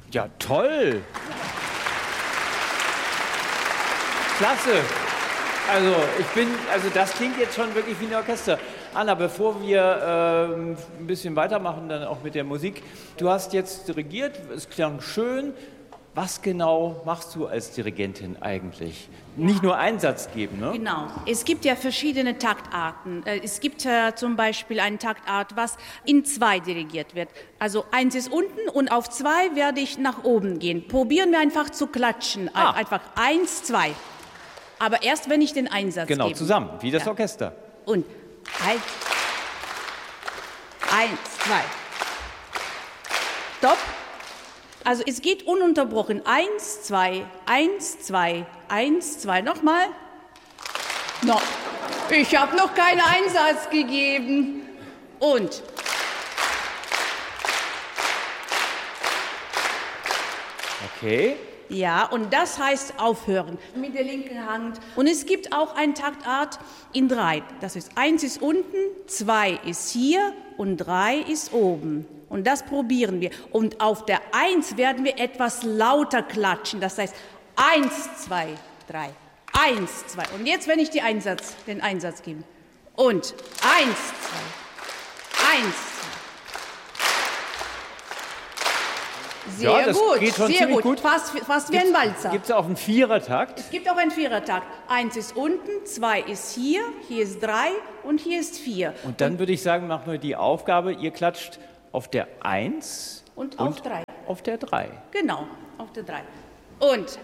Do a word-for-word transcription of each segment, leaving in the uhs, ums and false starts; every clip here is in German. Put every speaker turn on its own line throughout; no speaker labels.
Ja, toll. Klasse. Also, ich bin, also das klingt jetzt schon wirklich wie ein Orchester. Anna, bevor wir äh, ein bisschen weitermachen, dann auch mit der Musik. Du hast jetzt dirigiert, es klang schön. Was genau machst du als Dirigentin eigentlich? Nicht nur einen Satz geben, ne?
Genau. Es gibt ja verschiedene Taktarten. Es gibt äh, zum Beispiel eine Taktart, was in zwei dirigiert wird. Also eins ist unten und auf zwei werde ich nach oben gehen. Probieren wir einfach zu klatschen.
Ah.
Einfach eins, zwei. Aber erst, wenn ich den Einsatz
Genau,
gebe.
zusammen, wie das
Ja.
Orchester.
Und eins, eins, zwei. Stopp. Also es geht ununterbrochen. Eins, zwei, eins, zwei, eins, zwei. Nochmal. No. Ich habe noch keinen Einsatz gegeben. Und.
Okay.
Ja, und das heißt aufhören mit der linken Hand. Und es gibt auch eine Taktart in drei. Das ist eins ist unten, zwei ist hier und drei ist oben. Und das probieren wir. Und auf der Eins werden wir etwas lauter klatschen. Das heißt eins, zwei, drei, eins, zwei. Und jetzt, wenn ich die Einsatz, den Einsatz gebe. Und eins, zwei, eins, zwei. Sehr
Ja, das
gut,
geht schon
sehr
ziemlich
gut.
gut.
Fast, fast wie ein Walzer.
Gibt es auch einen Vierertakt?
Es gibt auch einen Vierertakt. Eins ist unten, zwei ist hier, hier ist drei und hier ist vier.
Und dann würde ich sagen, machen wir die Aufgabe, ihr klatscht auf der Eins
Und auf drei.
auf der Drei.
Genau, auf der drei. Und eins.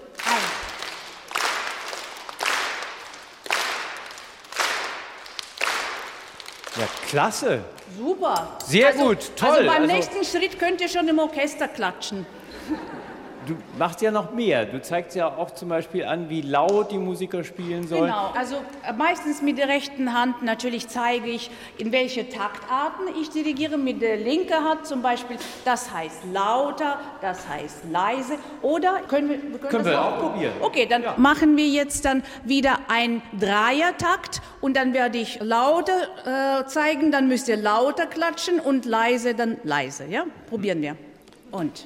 Ja, klasse.
Super.
Sehr
also,
gut, toll.
Also beim
Also-
nächsten Schritt könnt ihr schon im Orchester klatschen.
Du machst ja noch mehr. Du zeigst ja auch zum Beispiel an, wie laut die Musiker spielen sollen.
Genau, also äh, meistens mit der rechten Hand natürlich zeige ich, in welche Taktarten ich dirigiere. Mit der linken Hand zum Beispiel, das heißt lauter, das heißt leise. Oder können wir, wir können,
Können
das
wir auch probieren.
Okay, dann
Ja.
machen wir jetzt dann wieder ein Dreiertakt und dann werde ich lauter äh, zeigen, dann müsst ihr lauter klatschen und leise dann leise. Ja, probieren wir. Und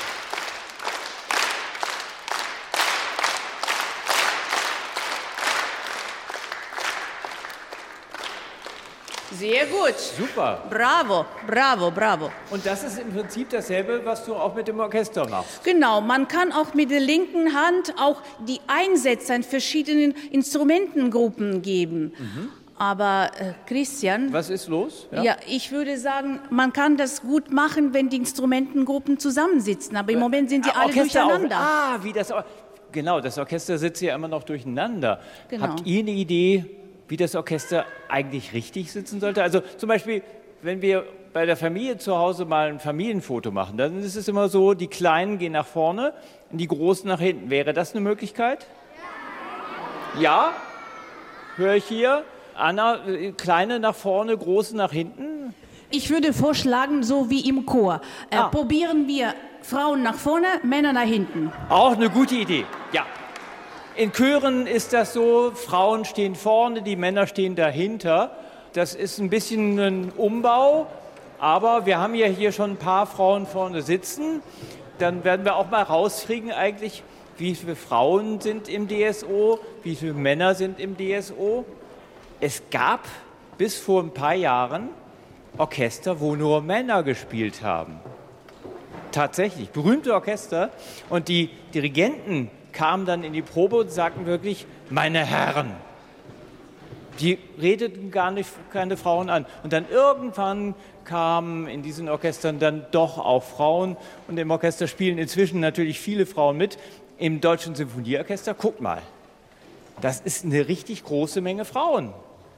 sehr gut.
Super.
Bravo, bravo, bravo.
Und das ist im Prinzip dasselbe, was du auch mit dem Orchester machst.
Genau, man kann auch mit der linken Hand auch die Einsätze in verschiedenen Instrumentengruppen geben.
Mhm.
Aber äh, Christian,
Was ist los?
ja. ich würde sagen, man kann das gut machen, wenn die Instrumentengruppen zusammensitzen. Aber im Moment sind sie alle
Orchester
durcheinander.
Auch. Ah, wie das. Or genau, das Orchester sitzt ja immer noch durcheinander.
Genau.
Habt ihr eine Idee, wie das Orchester eigentlich richtig sitzen sollte? Also zum Beispiel, wenn wir bei der Familie zu Hause mal ein Familienfoto machen, dann ist es immer so, die Kleinen gehen nach vorne und die Großen nach hinten. Wäre das eine Möglichkeit? Ja. Ja? Höre ich hier? Anna, äh, Kleine nach vorne, Große nach hinten?
Ich würde vorschlagen, so wie im Chor. Äh,
Ah.
Probieren wir Frauen nach vorne, Männer nach hinten.
Auch eine gute Idee, ja. In Chören ist das so, Frauen stehen vorne, die Männer stehen dahinter. Das ist ein bisschen ein Umbau, aber wir haben ja hier schon ein paar Frauen vorne sitzen. Dann werden wir auch mal rauskriegen eigentlich, wie viele Frauen sind im D S O, wie viele Männer sind im D S O. Es gab bis vor ein paar Jahren Orchester, wo nur Männer gespielt haben. Tatsächlich, berühmte Orchester. Und die Dirigenten kamen dann in die Probe und sagten wirklich, meine Herren. Die redeten gar nicht keine Frauen an. Und dann irgendwann kamen in diesen Orchestern dann doch auch Frauen. Und im Orchester spielen inzwischen natürlich viele Frauen mit. Im Deutschen Symphonieorchester, guck mal, das ist eine richtig große Menge Frauen.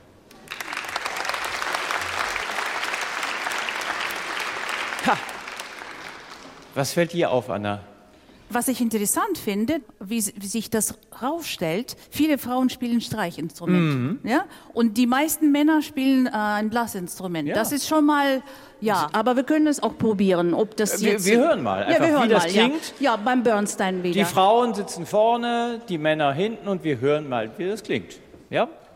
Ha. Was fällt dir auf, Anna?
Was ich interessant finde, wie, wie sich das rausstellt, viele Frauen spielen Streichinstrument. Ja? Und die meisten Männer spielen äh, ein Blasinstrument.
Ja.
Das ist schon mal, ja, aber wir können es auch probieren, ob das
Wir-
jetzt...
wir hören mal
ja,
einfach,
wir hören
wie das
mal,
klingt.
Ja. ja, beim Bernstein wieder.
Die Frauen sitzen vorne, die Männer hinten und wir hören mal, wie das klingt. Ja?